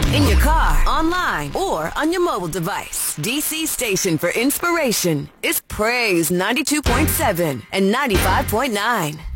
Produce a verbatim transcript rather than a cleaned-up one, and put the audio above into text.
In your car, online, or on your mobile device. D C station for inspiration is Praise ninety-two point seven and ninety-five point nine.